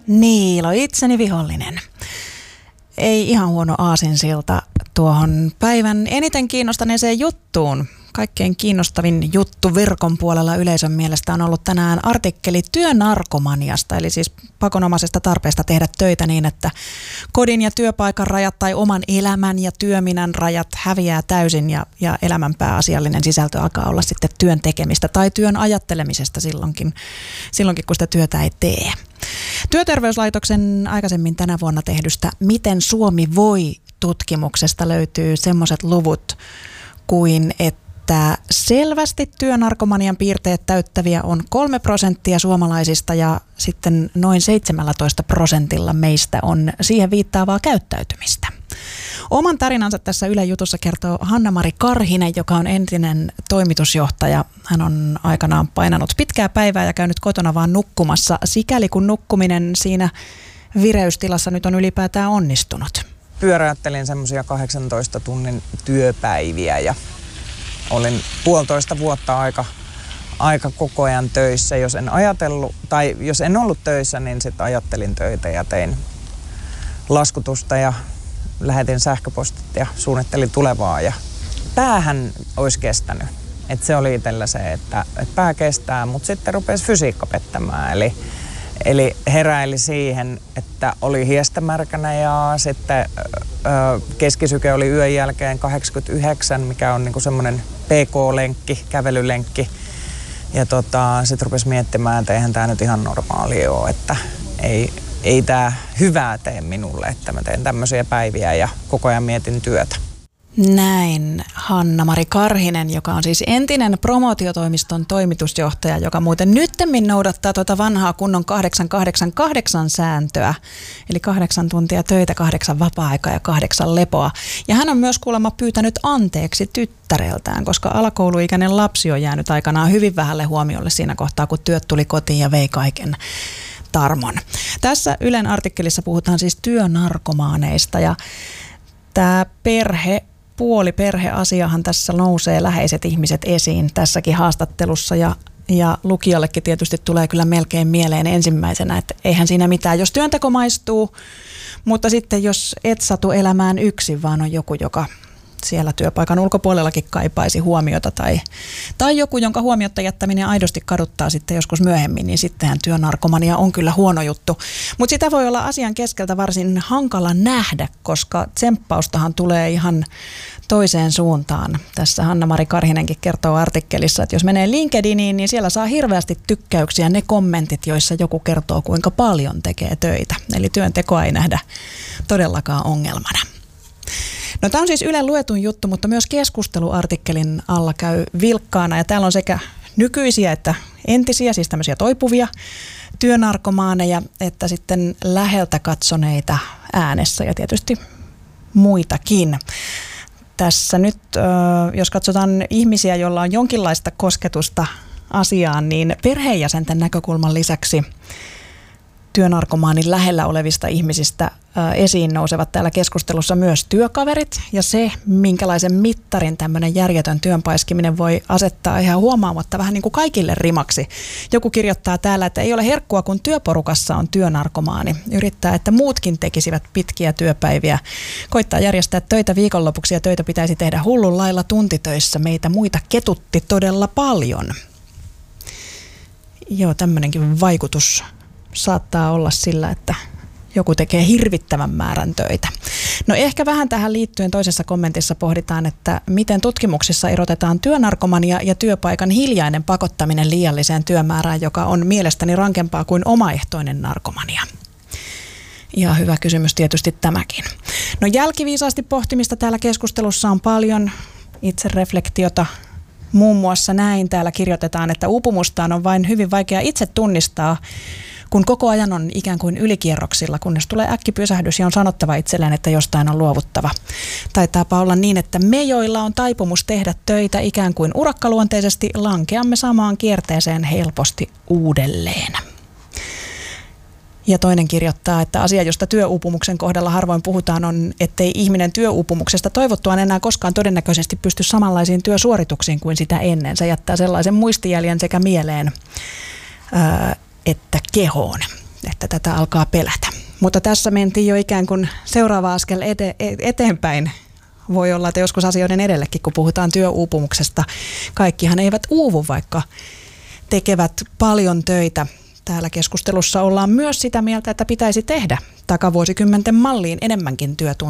Niilo, itseni vihollinen. Ei ihan huono aasinsilta tuohon päivän eniten kiinnostaneeseen juttuun. Kaikkein kiinnostavin juttu verkon puolella yleisön mielestä on ollut tänään artikkeli työnarkomaniasta, eli siis pakonomaisesta tarpeesta tehdä töitä niin, että kodin ja työpaikan rajat tai oman elämän ja työminän rajat häviää täysin ja elämän pääasiallinen sisältö alkaa olla sitten työn tekemistä tai työn ajattelemisesta silloinkin kun sitä työtä ei tee. Työterveyslaitoksen aikaisemmin tänä vuonna tehdystä Miten Suomi voi -tutkimuksesta löytyy semmoiset luvut kuin että selvästi työnarkomanian piirteet täyttäviä on 3% suomalaisista ja sitten noin 17% meistä on siihen viittaavaa käyttäytymistä. Oman tarinansa tässä Ylen jutussa kertoo Hanna-Mari Karhinen, joka on entinen toimitusjohtaja. Hän on aikanaan painanut pitkää päivää ja käynyt kotona vaan nukkumassa, sikäli kun nukkuminen siinä vireystilassa nyt on ylipäätään onnistunut. Pyöräyttelin semmoisia 18 tunnin työpäiviä ja olin 1,5 vuotta aika koko ajan töissä. Jos en ollut töissä, niin sitten ajattelin töitä ja tein laskutusta ja lähetin sähköpostit ja suunnittelin tulevaa. Ja päähän olisi kestänyt. Se oli itsellä se, että pää kestää, mutta sitten rupesi fysiikka pettämään. Eli heräili siihen, että oli hiestämärkänä ja sitten keskisyke oli yön jälkeen 89, mikä on niinku semmoinen PK-lenkki, kävelylenkki. Ja sitten rupesi miettimään, että eihän tämä nyt ihan normaali ole, että ei tämä hyvää tee minulle, että mä teen tämmöisiä päiviä ja koko ajan mietin työtä. Näin Hanna-Mari Karhinen, joka on siis entinen promootiotoimiston toimitusjohtaja, joka muuten nyttemmin noudattaa tuota vanhaa kunnon 8-8-8 sääntöä, eli 8 tuntia töitä, 8 vapaa-aikaa ja 8 lepoa. Ja hän on myös kuulemma pyytänyt anteeksi tyttäreltään, koska alakouluikäinen lapsi on jäänyt aikanaan hyvin vähälle huomiolle siinä kohtaa, kun työt tuli kotiin ja vei kaiken tarmon. Tässä Ylen artikkelissa puhutaan siis työnarkomaaneista ja tämä puoliperheasiahan tässä nousee läheiset ihmiset esiin tässäkin haastattelussa ja lukijallekin tietysti tulee kyllä melkein mieleen ensimmäisenä, että eihän siinä mitään, jos työnteko maistuu, mutta sitten jos et satu elämään yksin, vaan on joku, joka siellä työpaikan ulkopuolellakin kaipaisi huomiota tai joku, jonka huomiotta jättäminen aidosti kaduttaa sitten joskus myöhemmin, niin sittenhän työnarkomania on kyllä huono juttu. Mutta sitä voi olla asian keskeltä varsin hankala nähdä, koska tsemppaustahan tulee ihan toiseen suuntaan. Tässä Hanna-Mari Karhinenkin kertoo artikkelissa, että jos menee LinkedIniin, niin siellä saa hirveästi tykkäyksiä ne kommentit, joissa joku kertoo, kuinka paljon tekee töitä. Eli työntekoa ei nähdä todellakaan ongelmana. No, tämä on siis Ylen luetun juttu, mutta myös keskusteluartikkelin alla käy vilkkaana ja täällä on sekä nykyisiä että entisiä, siis tämmöisiä toipuvia työnarkomaaneja, että sitten läheltä katsoneita äänessä ja tietysti muitakin. Tässä nyt, jos katsotaan ihmisiä, joilla on jonkinlaista kosketusta asiaan, niin perheenjäsenten näkökulman lisäksi työnarkomaanin lähellä olevista ihmisistä esiin nousevat täällä keskustelussa myös työkaverit ja se, minkälaisen mittarin tämmöinen järjetön työnpaiskiminen voi asettaa ihan huomaamatta vähän niin kuin kaikille rimaksi. Joku kirjoittaa täällä, että ei ole herkkua, kun työporukassa on työnarkomaani. Yrittää, että muutkin tekisivät pitkiä työpäiviä. Koittaa järjestää töitä viikonlopuksi ja töitä pitäisi tehdä hullun lailla tuntitöissä. Meitä muita ketutti todella paljon. Joo, tämmöinenkin vaikutus saattaa olla sillä, että joku tekee hirvittävän määrän töitä. No ehkä vähän tähän liittyen toisessa kommentissa pohditaan, että miten tutkimuksissa erotetaan työnarkomania ja työpaikan hiljainen pakottaminen liialliseen työmäärään, joka on mielestäni rankempaa kuin omaehtoinen narkomania. Ihan hyvä kysymys tietysti tämäkin. No, jälkiviisaasti pohtimista täällä keskustelussa on paljon, itsereflektiota. Muun muassa näin täällä kirjoitetaan, että uupumustaan on vain hyvin vaikea itse tunnistaa, kun koko ajan on ikään kuin ylikierroksilla, kunnes tulee äkkipysähdys ja on sanottava itselleen, että jostain on luovuttava. Taitaapa olla niin, että me, joilla on taipumus tehdä töitä ikään kuin urakkaluonteisesti, lankeamme samaan kierteeseen helposti uudelleen. Ja toinen kirjoittaa, että asia, josta työuupumuksen kohdalla harvoin puhutaan, on, ettei ihminen työuupumuksesta toivottuaan enää koskaan todennäköisesti pysty samanlaisiin työsuorituksiin kuin sitä ennen. Se jättää sellaisen muistijäljen sekä mieleen että kehoon. että tätä alkaa pelätä. Mutta tässä mentiin jo ikään kuin seuraava askel eteenpäin. Voi olla, että joskus asioiden edellekin, kun puhutaan työuupumuksesta. Kaikkihan eivät uuvu, vaikka tekevät paljon töitä. Täällä keskustelussa ollaan myös sitä mieltä, että pitäisi tehdä takavuosikymmenten malliin enemmänkin työtunteja.